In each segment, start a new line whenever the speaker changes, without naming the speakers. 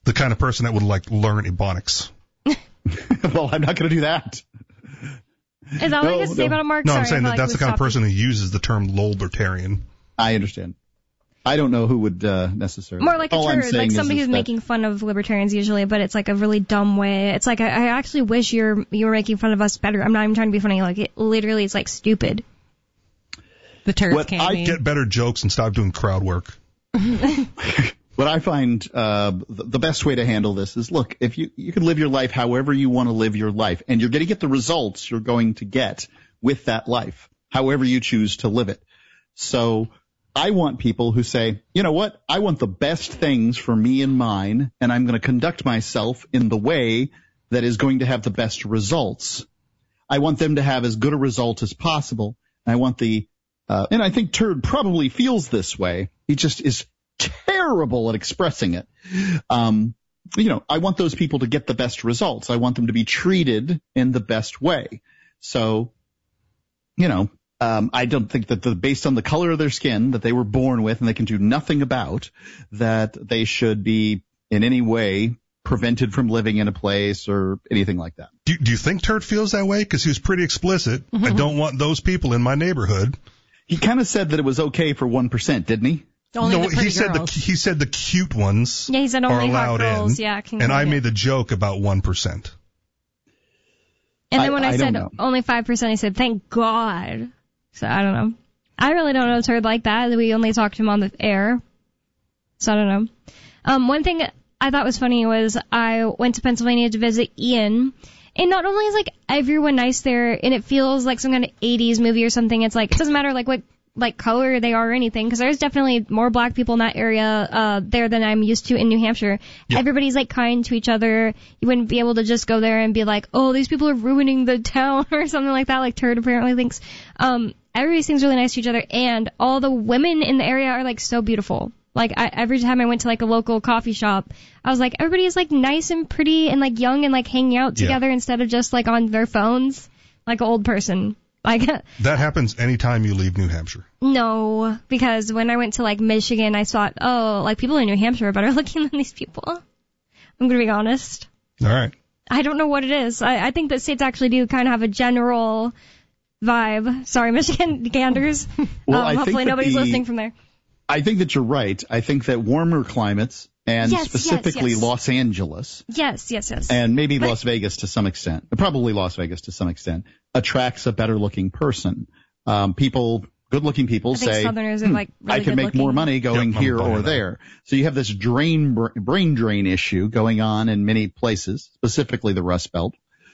The kind of person that would, like, learn Ebonics.
Well, I'm not going to do that.
Is that what you have to say about it, Mark?
No,
Sorry,
I'm saying that
like
that's the kind of person who uses the term lolbertarian.
I understand. I don't know who would necessarily.
More like a turd, like somebody who's
that
making fun of libertarians usually, but it's like a really dumb way. It's like, I actually wish you were making fun of us better. I'm not even trying to be funny. Like, it literally is like stupid.
The turds can't be.
Get better jokes and stop doing crowd work.
What I find the best way to handle this is, look, if you can live your life however you want to live your life, and you're going to get the results you're going to get with that life, however you choose to live it. So I want people who say, you know what, I want the best things for me and mine, and I'm going to conduct myself in the way that is going to have the best results. I want them to have as good a result as possible. I want and I think Turd probably feels this way. He just is terrible at expressing it. I want those people to get the best results. I want them to be treated in the best way. So, I don't think that based on the color of their skin that they were born with and they can do nothing about, that they should be in any way prevented from living in a place or anything like that.
Do you think Turd feels that way? Because he was pretty explicit. I don't want those people in my neighborhood.
He kind of said that it was okay for 1%, didn't he?
Only
he said the cute ones.
Yeah, he said only hot girls.
In,
yeah,
and I made the joke about 1%.
And then when I said only 5%, he said, "Thank God." So I don't know. I really don't know Turd like that. We only talked to him on the air, so I don't know. One thing I thought was funny was I went to Pennsylvania to visit Ian. And not only is, like, everyone nice there, and it feels like some kind of 80s movie or something, it's like, it doesn't matter, like, what, like, color they are or anything, because there's definitely more black people in that area, there than I'm used to in New Hampshire. Yep. Everybody's, like, kind to each other. You wouldn't be able to just go there and be like, oh, these people are ruining the town, or something like that, like Turd apparently thinks. Everybody seems really nice to each other, and all the women in the area are, like, so beautiful. Like, every time I went to, like, a local coffee shop, I was like, everybody is, like, nice and pretty and, like, young and, like, hanging out together instead of just, like, on their phones, like an old person. Like
that happens anytime you leave New Hampshire.
No, because when I went to, like, Michigan, I thought, oh, like, people in New Hampshire are better looking than these people. I'm going to be honest.
All right.
I don't know what it is. I think that states actually do kind of have a general vibe. Sorry, Michiganders.
Well,
hopefully nobody's listening from there.
I think that you're right. I think that warmer climates, and specifically Los Angeles.
Yes.
And maybe Las Vegas to some extent. Probably Las Vegas to some extent. Attracts a better-looking person. Good-looking people say,
Southerners are like really
I can make more money going here or there. So you have this brain drain issue going on in many places, specifically the Rust Belt.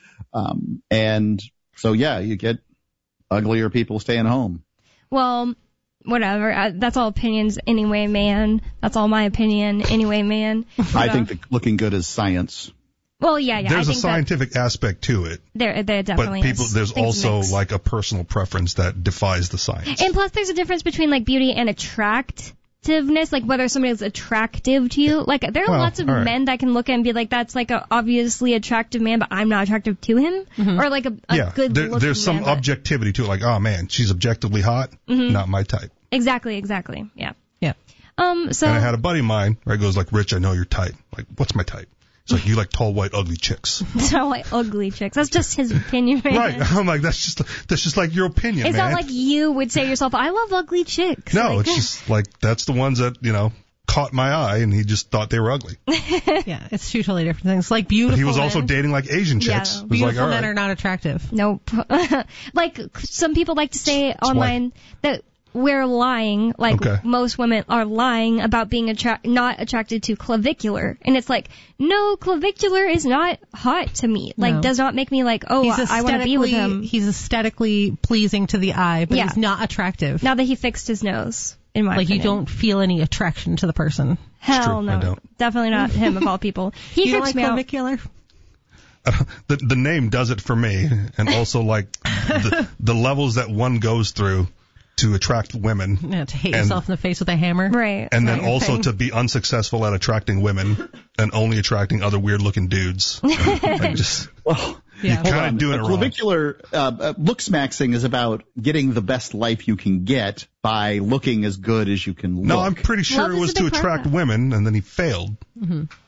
And so, you get uglier people staying home.
Well, whatever. That's all opinions anyway, man. That's all my opinion anyway, man.
I think that looking good is science.
Well, yeah.
There's a scientific aspect to it.
There definitely is.
There's also like a personal preference that defies the science.
And plus, there's a difference between like beauty and attractiveness, like whether somebody is attractive to you. Like there are lots of men that can look at and be like, that's like a obviously attractive man, but I'm not attractive to him. Mm-hmm. Or like a good looking
there's some objectivity to it, like, oh man, she's objectively hot, not my type.
Exactly, yeah. So
and I had a buddy of mine where he goes like, Rich, I know your type. Like, what's my type? It's like, you like tall, white, ugly chicks.
Tall, white, ugly chicks. That's just his opinion, man.
Right. I'm like, that's just like your opinion,
it's
man.
Not like you would say yourself, I love ugly chicks.
No, it's just like, that's the ones that, caught my eye, and he just thought they were ugly.
Yeah, it's two totally different things. Like beautiful.
But he was also dating like Asian chicks.
Yeah, beautiful men are not attractive.
Nope. Like some people like to say online that we're lying, like most women are lying about being not attracted to clavicular. And it's like, no, clavicular is not hot to me. Like, does not make me like, oh, I want to be with him.
He's aesthetically pleasing to the eye, but he's not attractive.
Now that he fixed his nose, in my opinion.
You don't feel any attraction to the person.
Hell no.
I don't.
Definitely not him of all people. He
you don't
creeps
like
me
clavicular?
The name does it for me, and also like the levels that one goes through to attract women.
Yeah, to hit yourself in the face with a hammer.
Right.
And then also to be unsuccessful at attracting women and only attracting other weird-looking dudes. You kind of doing it wrong.
Clavicular looks maxing is about getting the best life you can get by looking as good as you can look.
No, I'm pretty sure it was to attract women, and then he failed.
Mm-hmm.